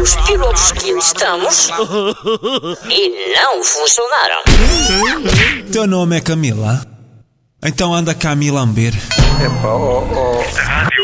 os pilotos que enlistamos e não funcionaram. Teu nome é Camila? Então anda cá a me lamber. Epá,